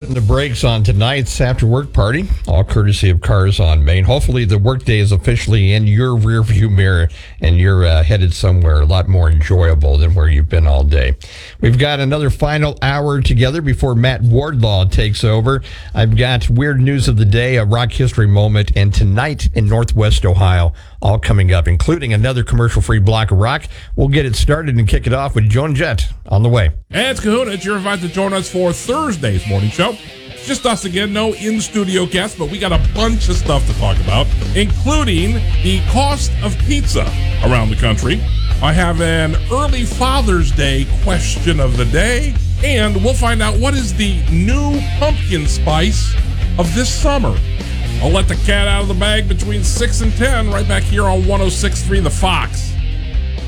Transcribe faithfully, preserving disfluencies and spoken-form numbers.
putting the brakes on tonight's after-work party, all courtesy of Cars on Main. Hopefully the workday is officially in your rearview mirror and you're uh, headed somewhere a lot more enjoyable than where you've been all day. We've got another final hour together before Matt Wardlaw takes over. I've got weird news of the day, a rock history moment, and tonight in Northwest Ohio, all coming up, including another commercial-free block of rock. We'll get it started and kick it off with Joan Jett on the way. And it's Kahuna. It's your invite to join us for Thursday's morning show. It's just us again, no in-studio guests, but we got a bunch of stuff to talk about, including the cost of pizza around the country. I have an early Father's Day question of the day, and we'll find out what is the new pumpkin spice of this summer. I'll let the cat out of the bag between six and ten right back here on one oh six point three The Fox.